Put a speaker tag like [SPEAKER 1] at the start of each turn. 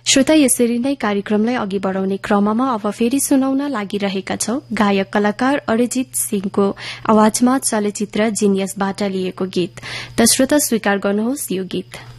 [SPEAKER 1] श्रोता, यसरी नै कार्यक्रमलाई अघि बढ़ाउने क्रममा अब फेरि सुनाउन लागिरहेका छौं गायक कलाकार अरिजित सिंहको आवाजमा चलचित्र जिनियसबाट लिएको गीत। त श्रोता, स्वीकार गर्नुहोस् यो गीत।